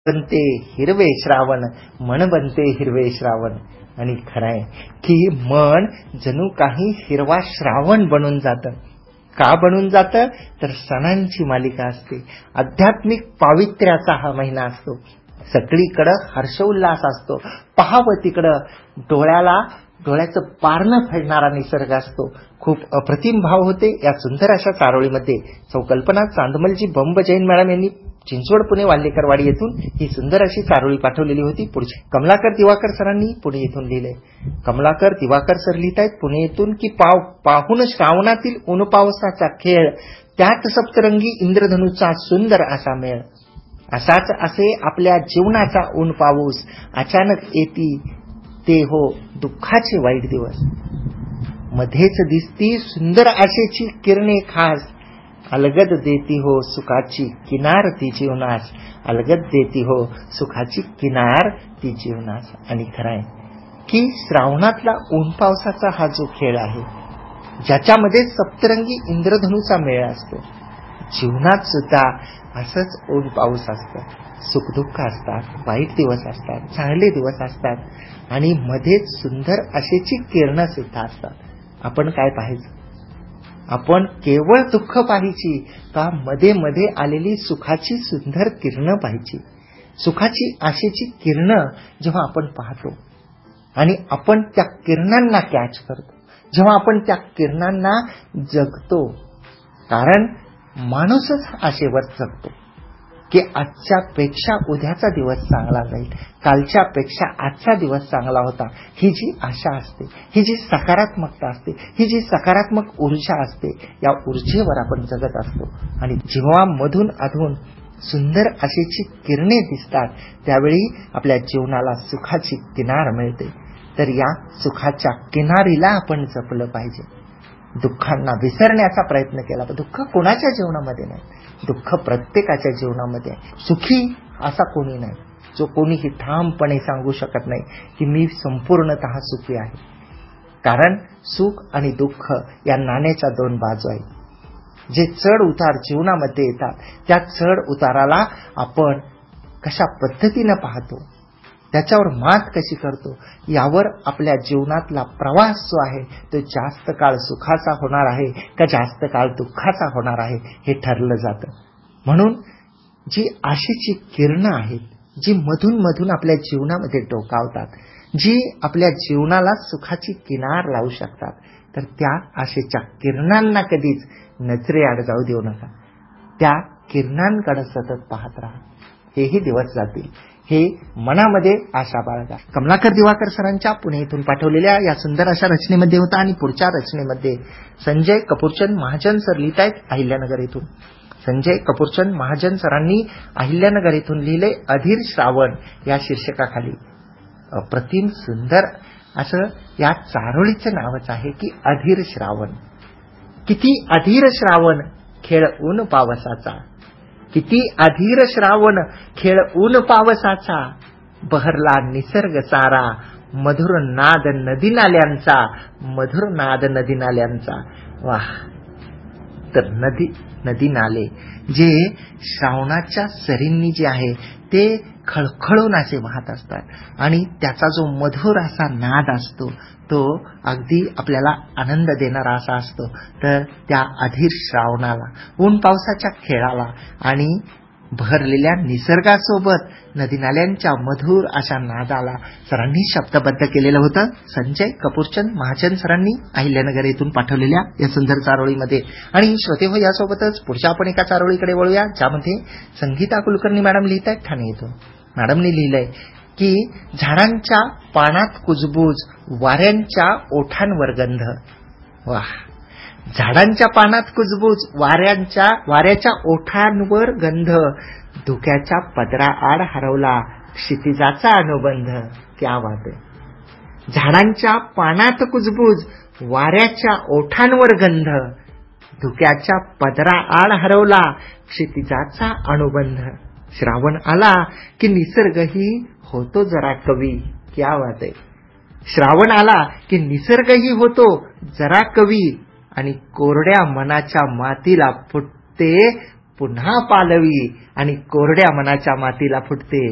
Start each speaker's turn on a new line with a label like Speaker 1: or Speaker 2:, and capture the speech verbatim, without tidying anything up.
Speaker 1: बनते हिरवे श्रावण, मन बनते हिरवे श्रावण. आणि खरंय की मन जणू काही हिरवा श्रावण बनून जातं. का बनून जातं तर सणांची मालिका असते. आध्यात्मिक पावित्र्याचा हा महिना असतो. सगळीकडं हर्षोल्लास असतो. पहावं तिकडं डोळ्याला डोळ्याचं पारणं फेडणारा निसर्ग असतो. खूप अप्रतिम भाव होते या सुंदर अशा चारोळीमध्ये. संकल्पना चांदमलजी बंब जैन मॅडम यांनी चिंचवड पुणे वाल्लेकरवाडी येथून ही सुंदर अशी चारोळी पाठवलेली होती. पुढची कमलाकर दिवाकर सरांनी पुणे येथून लिहिलंय. कमलाकर दिवाकर सर लिहित आहेत पुणे येथून की पाव पाहून श्रावणातील ऊन पावसाचा खेळ, त्यात सप्तरंगी इंद्रधनुचा सुंदर असा मेळ. असाच असे आपल्या जीवनाचा ऊन पाऊस, अचानक येती ते हो दुःखाचे वाईट दिवस. मध्येच दिसती सुंदर आशेची किरणे खास, अलगद देती हो सुखाची किनार ती जीवनास. अलगद देती हो सुखाची किनार ती जीवनास. आणि खरंय की श्रावणातला ऊन पावसाचा हा जो खेळ आहे, ज्याच्यामध्ये सप्तरंगी इंद्रधनुचा मेळ असतो, जीवनात सुद्धा असंच ऊन पाऊस असतं. सुखदुःख असतात, वाईट दिवस असतात, चांगले दिवस असतात आणि मध्येच सुंदर आशेची किरणं सुद्धा असतात. आपण काय पाहायचं? आपण केवळ दुःख पाहायची का मध्ये मध्ये आलेली सुखाची सुंदर किरणं पाहायची? सुखाची आशेची किरणं जेव्हा आपण पाहतो आणि आपण त्या किरणांना कॅच करतो, जेव्हा आपण त्या किरणांना जगतो, कारण माणूसच आशेवर जगतो की आजच्या पेक्षा उद्याचा दिवस चांगला जाईल, कालच्या पेक्षा आजचा दिवस चांगला होता. ही जी आशा असते, ही जी सकारात्मकता असते, ही जी सकारात्मक ऊर्जा असते, या ऊर्जेवर आपण जगत असतो. आणि जेव्हा मधून अधून सुंदर आशेची किरणे दिसतात, त्यावेळी आपल्या जीवनाला सुखाची किनार मिळते. तर या सुखाच्या किनारीला आपण जपलं पाहिजे. दुःखांना विसरण्याचा प्रयत्न केला पाहिजे. दुःख कोणाच्या जीवनामध्ये नाही, दुःख प्रत्येकाच्या जीवनामध्ये आहे. सुखी असा कोणी नाही जो कोणीही ठामपणे सांगू शकत नाही की मी संपूर्णतः सुखी आहे. कारण सुख आणि दुःख या नाण्याच्या दोन बाजू आहेत. जे चढ उतार जीवनामध्ये येतात, त्या चढ उताराला आपण कशा पद्धतीनं पाहतो, त्याच्यावर मात कशी करतो, यावर आपल्या जीवनातला प्रवास जो आहे तो जास्त काळ सुखाचा होणार आहे का जास्त काळ दुःखाचा होणार आहे हे ठरलं जातं. म्हणून जी आशेची किरणं आहेत, जी मधून मधून आपल्या जीवनामध्ये डोकावतात, जी आपल्या जीवनाला सुखाची किनार लावू शकतात, तर त्या आशेच्या किरणांना कधीच नजरेआड जाऊ देऊ नका. त्या किरणांकडे सतत पाहत राहा. हेही दिवस जातील, हे मनामध्ये आशा बाळगा. कमलाकर दिवाकर सरांच्या पुणे येथून पाठवलेल्या या सुंदर अशा रचनेमध्ये होता. आणि पुढच्या रचनेमध्ये संजय कपूरचंद महाजन सर लिहित आहेत अहिल्यानगर येथून. संजय कपूरचंद महाजन सरांनी अहिल्यानगर येथून लिहिले अधीर श्रावण या शीर्षकाखाली. अप्रतिम सुंदर असं या चारोळीचं नावच आहे की अधीर श्रावण. किती अधीर श्रावण खेळ ऊन पावसाचा, किती अधीर श्रावण खेळ ऊन पावसाचा. बहरला निसर्ग सारा, मधुर नाद नदी नाल्यांचा, मधुर नाद नदी नाल्यांचा. वाह! तर नदी नदी नाले जे श्रावणाच्या सरींनी जे आहे ते खळखळून असे वाहत असतात आणि त्याचा जो मधुर असा नाद असतो तो अगदी आपल्याला आनंद देणारा असा असतो. तर त्या अधीर श्रावणाला, ऊन पावसाच्या खेळाला आणि भरलेल्या निसर्गासोबत नदी नाल्यांच्या मधुर अशा नादाला सरांनी शब्दबद्ध केलेलं होतं संजय कपूरचंद महाजन सरांनी अहिल्यानगर येथून पाठवलेल्या या सुंदर चारोळीमध्ये. आणि श्रोते हो, यासोबतच पुढच्या आपण एका चारोळीकडे वळूया, ज्यामध्ये संगीता कुलकर्णी मॅडम लिहित आहेत ठाणे येथून. मॅडमनी लिहिलंय की झाडांच्या पानात कुजबूज, वाऱ्यांच्या ओठांवर गंध. वाह! झाडांच्या पानात कुजबूज, वाऱ्यांच्या वाऱ्याच्या ओठांवर गंध, धुक्याच्या पदराआड हरवला क्षितिजाचा अनुबंध. क्या बात आहे! झाडांच्या पानात कुजबूज, वाऱ्याच्या ओठांवर गंध, धुक्याच्या पदराआड हरवला क्षितिजाचा अनुबंध. श्रावण आला की निसर्गही होतो जरा कवी. क्या बात आहे! श्रावण आला की निसर्गही होतो जरा कवी आणि कोरड्या मनाच्या मातीला फुटते पुन्हा पालवी. आणि कोरड्या मनाच्या मातीला फुटते